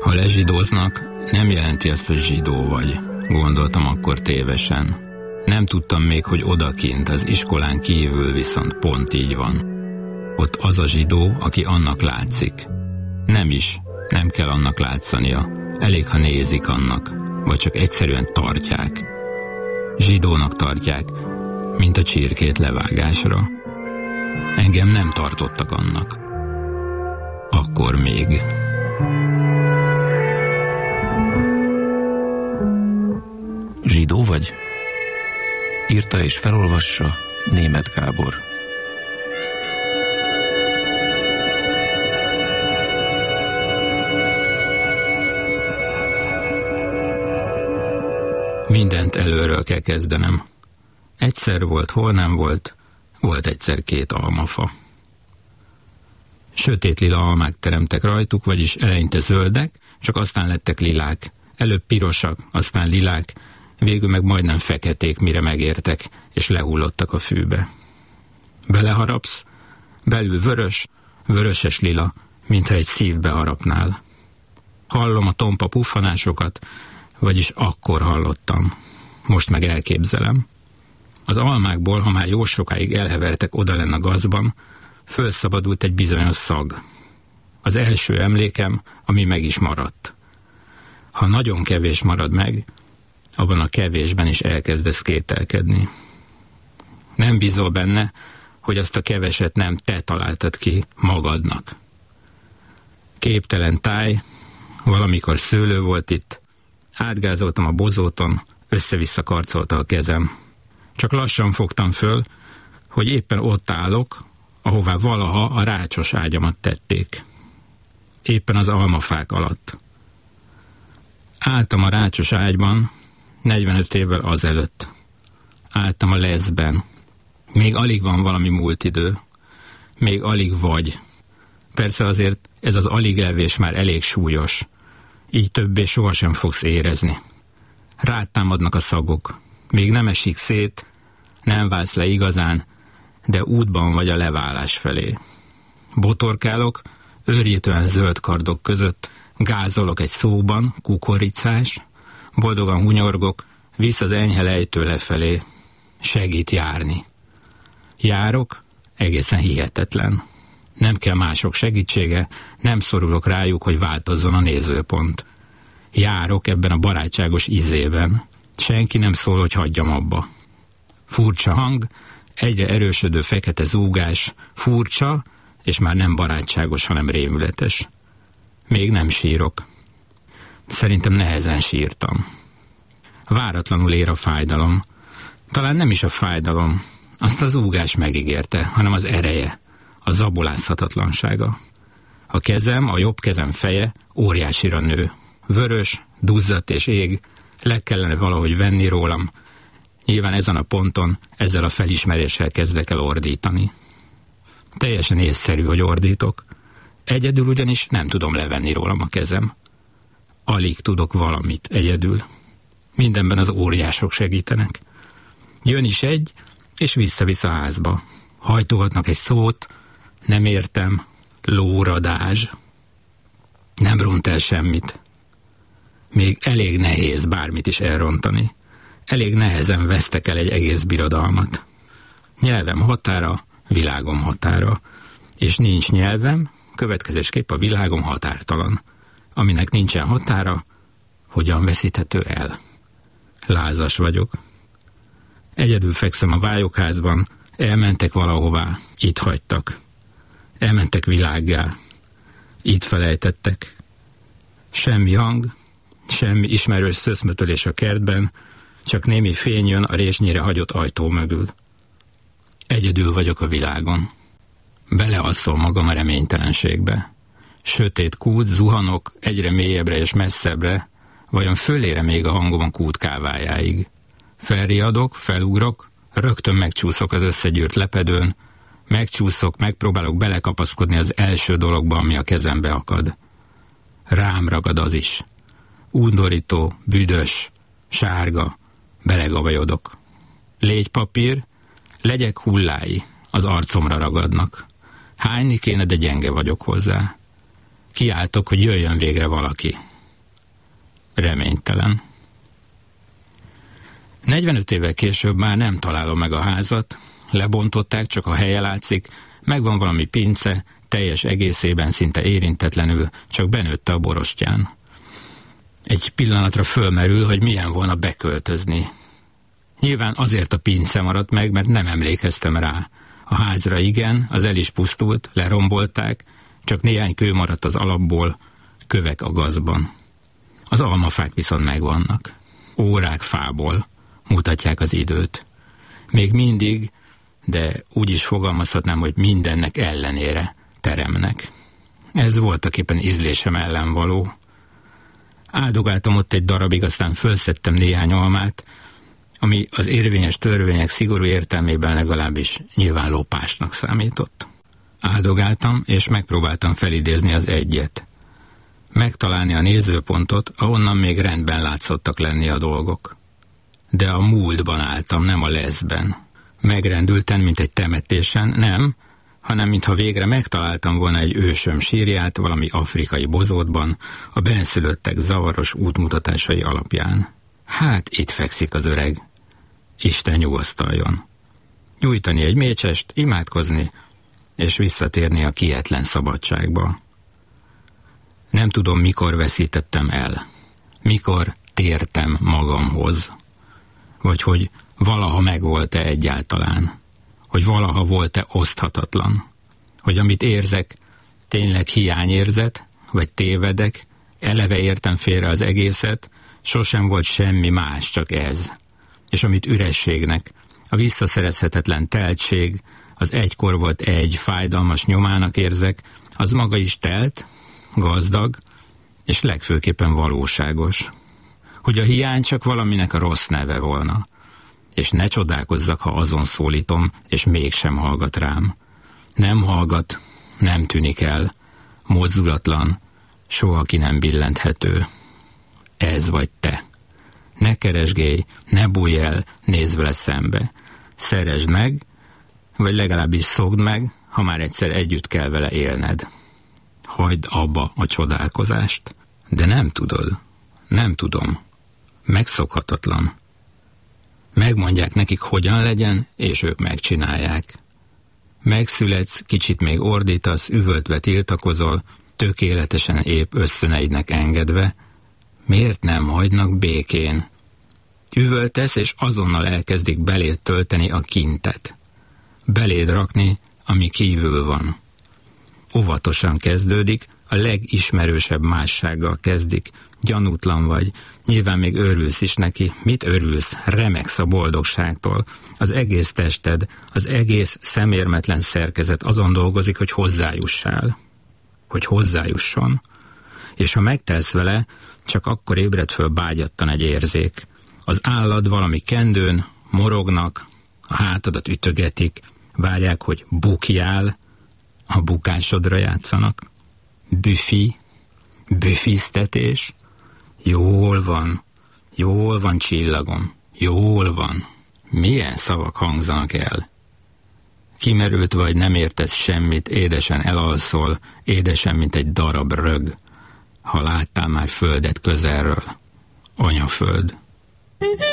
Ha lezsidóznak, nem jelenti azt, hogy zsidó vagy, gondoltam akkor tévesen. Nem tudtam még, hogy odakint, az iskolán kívül viszont pont így van. Ott az a zsidó, aki annak látszik. Nem kell annak látszania. Elég, ha nézik annak, vagy csak egyszerűen tartják. Zsidónak tartják, mint a csirkét levágásra. Engem nem tartottak annak. Akkor még. Zsidó vagy? Írta és felolvassa Németh Gábor. Mindent előről kell kezdenem. Egyszer volt, hol nem volt, volt egyszer 2 almafa. Sötét lila almák teremtek rajtuk, vagyis eleinte zöldek, csak aztán lettek lilák. Előbb pirosak, aztán lilák, végül meg majdnem feketék, mire megértek, és lehullottak a fűbe. Beleharapsz, belül vörös, vöröses lila, mintha egy szívbe harapnál. Hallom a tompa puffanásokat, vagyis akkor hallottam. Most meg elképzelem. Az almákból, ha már jó sokáig elhevertek odalenn a gazban, fölszabadult egy bizonyos szag. Az első emlékem, ami meg is maradt. Ha nagyon kevés marad meg, abban a kevésben is elkezdesz kételkedni. Nem bízol benne, hogy azt a keveset nem te találtad ki magadnak. Képtelen táj, valamikor szőlő volt itt, átgázoltam a bozóton, össze-vissza karcolta a kezem. Csak lassan fogtam föl, hogy éppen ott állok, ahová valaha a rácsos ágyamat tették. Éppen az almafák alatt. Álltam a rácsos ágyban, 45 évvel azelőtt. Álltam a leszben. Még alig van valami múlt idő. Még alig vagy. Persze azért ez az alig elvés már elég súlyos. Így többé sohasem fogsz érezni. Rád támadnak a szagok. Még nem esik szét, nem válsz le igazán, de útban vagy a leválás felé. Botorkálok, őrjítően zöld kardok között, gázolok egy szóban, kukoricás, boldogan hunyorgok, visz az enyhe lejtő lefelé. Segít járni. Járok, egészen hihetetlen. Nem kell mások segítsége, nem szorulok rájuk, hogy változzon a nézőpont. Járok ebben a barátságos izében. Senki nem szól, hogy hagyjam abba. Furcsa hang, egyre erősödő fekete zúgás, furcsa, és már nem barátságos, hanem rémületes. Még nem sírok. Szerintem nehezen sírtam. Váratlanul ér a fájdalom. Talán nem is a fájdalom, azt a zúgás megígérte, hanem az ereje, a zabolázhatatlansága. A kezem, a jobb kezem feje óriásira nő. Vörös, duzzadt és ég, le kellene valahogy venni rólam. Nyilván ezen a ponton, ezzel a felismeréssel kezdek el ordítani. Teljesen észszerű, hogy ordítok. Egyedül ugyanis nem tudom levenni rólam a kezem. Alig tudok valamit egyedül. Mindenben az óriások segítenek. Jön is egy, és visszavisz a házba. Hajtogatnak egy szót, nem értem, lóradázs. Nem ront el semmit. Még elég nehéz bármit is elrontani. Elég nehezen vesztek el egy egész birodalmat. Nyelvem határa, világom határa. És nincs nyelvem, következésképp a világom határtalan. Aminek nincsen határa, hogyan veszíthető el? Lázas vagyok. Egyedül fekszem a vályokházban, elmentek valahová, itt hagytak. Elmentek világgá, itt felejtettek. Semmi hang, semmi ismerős szöszmötölés a kertben, csak némi fény jön a résnyire hagyott ajtó mögül. Egyedül vagyok a világon. Beleasszol magam a reménytelenségbe. Sötét kút, zuhanok egyre mélyebbre és messzebbre, vajon fölére még a hangom a kút kávájáig. Felriadok, felugrok, rögtön megcsúszok az összegyűrt lepedőn, megcsúszok, megpróbálok belekapaszkodni az első dologba, ami a kezembe akad. Rám ragad az is. Undorító, büdös, sárga, belegavajodok. Légypapír, legyek hullái, az arcomra ragadnak. Hányni kéne, de gyenge vagyok hozzá. Kiáltok, hogy jöjjön végre valaki. reménytelen. 45 évvel később már nem találom meg a házat, lebontották, csak a helye látszik, megvan valami pince, teljes egészében szinte érintetlenül, csak benőtte a borostyán. Egy pillanatra fölmerül, hogy milyen volna beköltözni. Nyilván azért a pince maradt meg, mert nem emlékeztem rá. A házra igen, az el is pusztult, lerombolták, csak néhány kő maradt az alapból, kövek a gazban. Az almafák viszont megvannak. Órák fából mutatják az időt. Még mindig, de úgy is fogalmazhatnám, hogy mindennek ellenére teremnek. Ez voltaképpen ízlésem ellen való. Áldogáltam ott egy darabig, aztán fölszedtem néhány almát, ami az érvényes törvények szigorú értelmében legalábbis nyilván lopásnak számított. Áldogáltam, és megpróbáltam felidézni az egyet. Megtalálni a nézőpontot, ahonnan még rendben látszottak lenni a dolgok. De a múltban álltam, nem a leszben. Megrendülten, mint egy temetésen, nem, hanem mintha végre megtaláltam volna egy ősöm sírját valami afrikai bozótban, a benszülöttek zavaros útmutatásai alapján. Hát itt fekszik az öreg. Isten nyugosztaljon. Nyújtani egy mécsest, imádkozni, és visszatérni a kietlen szabadságba. Nem tudom, mikor veszítettem el. Mikor tértem magamhoz. Vagy hogy valaha megvolt-e egyáltalán. Hogy valaha volt-e oszthatatlan. Hogy amit érzek, tényleg hiányérzet, vagy tévedek, eleve értem félre az egészet, sosem volt semmi más, csak ez. És amit ürességnek, a visszaszerezhetetlen teltség, az egykor volt egy fájdalmas nyomának érzek, az maga is telt, gazdag, és legfőképpen valóságos. Hogy a hiány csak valaminek a rossz neve volna. És ne csodálkozzak, ha azon szólítom, és mégsem hallgat rám. Nem hallgat, nem tűnik el, mozdulatlan, soha ki nem billenthető. Ez vagy te. Ne keresgélj, ne bújj el, nézz vele szembe. Szeresd meg, vagy legalábbis szokd meg, ha már egyszer együtt kell vele élned. Hagyd abba a csodálkozást. De nem tudod. Nem tudom. Megszokhatatlan. Megmondják nekik, hogyan legyen, és ők megcsinálják. Megszületsz, kicsit még ordítasz, üvöltve tiltakozol, tökéletesen épp ösztöneidnek engedve. Miért nem hagynak békén? Üvöltesz, és azonnal elkezdik beléd tölteni a kintet. Beléd rakni, ami kívül van. Óvatosan kezdődik, a legismerősebb mássággal kezdik. Gyanútlan vagy, nyilván még örülsz is neki. Mit örülsz? Remegsz a boldogságtól. Az egész tested, az egész szemérmetlen szerkezet azon dolgozik, hogy hozzájussál. Hogy hozzájusson. És ha megtelsz vele, csak akkor ébred föl bágyattan egy érzék. Az állad valami kendőn, morognak, a hátadat ütögetik, várják, hogy bukjál, a bukásodra játszanak. Büfiztetés. Jól van csillagom, jól van. Milyen szavak hangzanak el? Kimerült vagy, nem értesz semmit, édesen elalszol, édesen, mint egy darab rög. Ha láttál már földet közelről, anyaföld.